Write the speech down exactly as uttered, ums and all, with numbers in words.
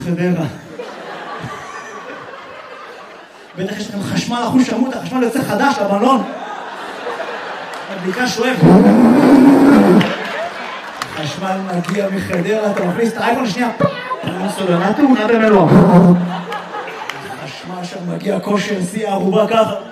חדרה. בטח יש לכם חשמל אחוז שמות, החשמל יוצא חדש לבלון. הבדיקה שואב. חשמל מגיע מחדרה, אתה מכניס את האייפון שנייה. סולנטו, נאדה מלו. חשמל שם מגיע כושר, שיא הערובה ככה.